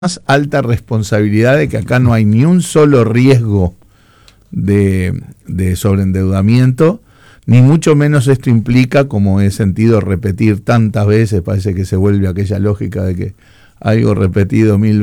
más alta responsabilidad de que acá no hay ni un solo riesgo de sobreendeudamiento, ni mucho menos esto implica, como he sentido repetir tantas veces, parece que se vuelve aquella lógica de que algo repetido 1000